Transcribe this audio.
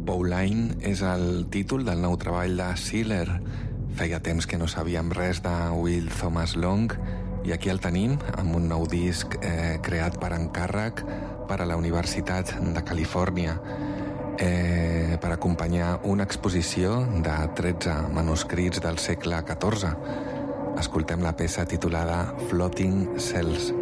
Bowline és el títol del nou treball de Sealer. Feia temps que no sabíem res de Will Thomas Long i aquí el tenim amb un nou disc creat per encàrrec per a la Universitat de Califòrnia per acompanyar una exposició de 13 manuscrits del segle XIV. Escoltem la peça titulada Floating Cells.